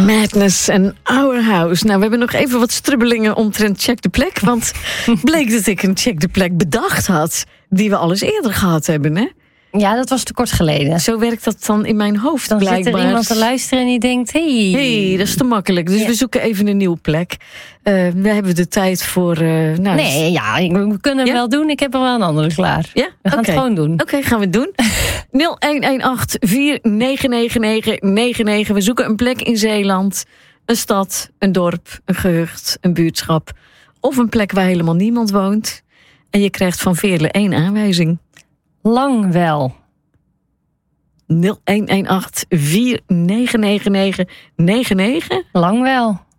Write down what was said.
Madness en Our House. Nou, we hebben nog even wat strubbelingen omtrent Check de Plek. Want bleek dat ik een Check de Plek bedacht had die we al eens eerder gehad hebben, hè? Ja, dat was te kort geleden. Zo werkt dat dan in mijn hoofd, dan blijkbaar. Dan zit er iemand te luisteren en die denkt... hey, dat is te makkelijk. Dus we zoeken even een nieuwe plek. We hebben de tijd voor... we kunnen hem wel doen. Ik heb er wel een andere klaar. Ja? We gaan het gewoon doen. Oké, gaan we het doen. 0118-499-99. We zoeken een plek in Zeeland. Een stad, een dorp, een gehucht, een buurtschap. Of een plek waar helemaal niemand woont. En je krijgt van Veerle 1 aanwijzing. Lang wel. 0118-499-99. Lang wel.